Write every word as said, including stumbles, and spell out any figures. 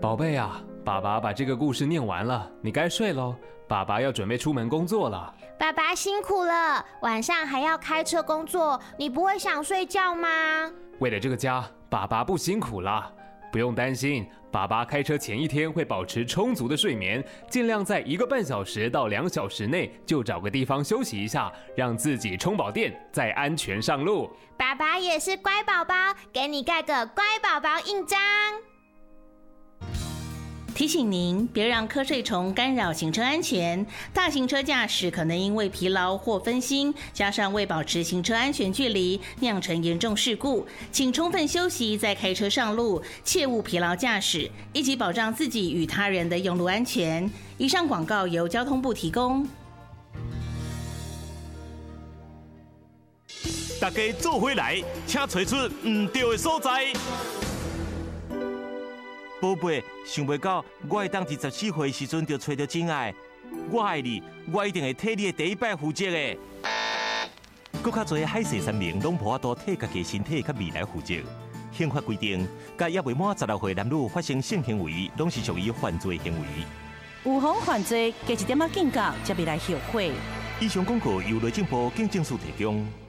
宝贝啊，爸爸把这个故事念完了，你该睡喽。爸爸要准备出门工作了。 爸爸辛苦了，晚上还要开车工作，你不会想睡觉吗？ 为了这个家，爸爸不辛苦啦。不用担心，爸爸开车前一天会保持充足的睡眠，尽量在一个半小时到两小时内就找个地方休息一下，让自己充饱电，再安全上路。 爸爸也是乖宝宝，给你盖个乖宝宝印章。 提醒您，别让瞌睡虫干扰行车安全。大型车驾驶可能因为疲劳或分心，加上未保持行车安全距离，酿成严重事故。请充分休息再开车上路，切勿疲劳驾驶，一起保障自己与他人的用路安全。以上广告由交通部提供。 大家做回来，请找出唔对的所在。宝贝，想袂到我会当伫十四岁时阵就找到真爱。我爱你，我一定会替你的第一摆负责的。搁较侪海誓山盟，拢无法度替家己身体甲未来负责。刑法规定，甲也未满十六岁男女发生性行为，拢是属于犯罪行为。 有妨犯罪，加一点仔警觉，才袂来后悔。 以上广告由内政部警政署提供。